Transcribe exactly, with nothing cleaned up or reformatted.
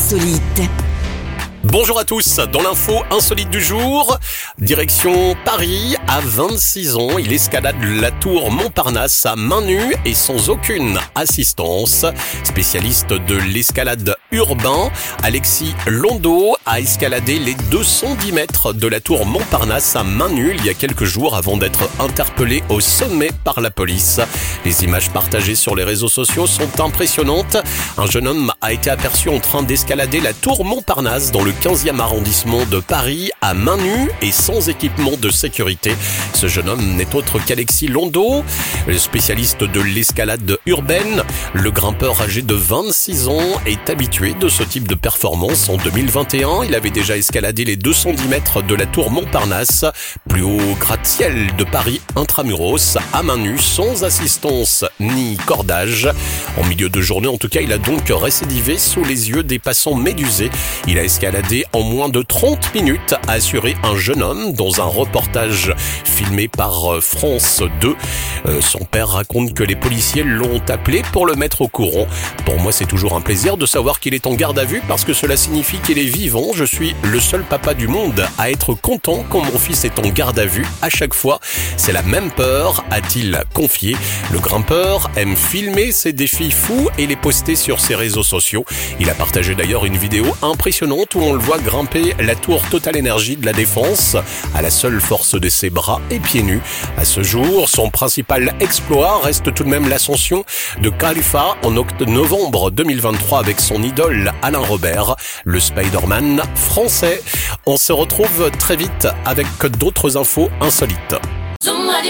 insolite. Bonjour à tous, dans l'info insolite du jour, direction Paris, à vingt-six ans, il escalade la tour Montparnasse à main nue et sans aucune assistance. Spécialiste de l'escalade urbain, Alexis Londeau a escaladé les deux cent dix mètres de la tour Montparnasse à main nue il y a quelques jours avant d'être interpellé au sommet par la police. Les images partagées sur les réseaux sociaux sont impressionnantes. Un jeune homme a été aperçu en train d'escalader la tour Montparnasse dans le quinzième arrondissement de Paris à main nue et sans équipement de sécurité. Ce jeune homme n'est autre qu'Alexis Londeau, le spécialiste de l'escalade urbaine. Le grimpeur âgé de vingt-six ans est habitué de ce type de performance. En deux mille vingt et un, il avait déjà escaladé les deux cent dix mètres de la tour Montparnasse, plus haut gratte-ciel de Paris intramuros, à main nue, sans assistance ni cordage. En milieu de journée, en tout cas, il a donc récidivé sous les yeux des passants médusés. Il a escaladé en moins de trente minutes, a assuré un jeune homme dans un reportage filmé par France deux. Euh, son père raconte que les policiers l'ont appelé pour le mettre au courant. Pour moi, c'est toujours un plaisir de savoir qu'il est en garde à vue parce que cela signifie qu'il est vivant. Je suis le seul papa du monde à être content quand mon fils est en garde à vue. À chaque fois, c'est la même peur, a-t-il confié. Le grimpeur aime filmer ses défis fous et les poster sur ses réseaux sociaux. Il a partagé d'ailleurs une vidéo impressionnante où on le voit grimper la tour Total Energy de la Défense à la seule force de ses bras et pieds nus. À ce jour, son principal exploit reste tout de même l'ascension de Khalifa en novembre deux mille vingt-trois avec son idole Alain Robert, le Spider-Man français. On se retrouve très vite avec d'autres infos insolites.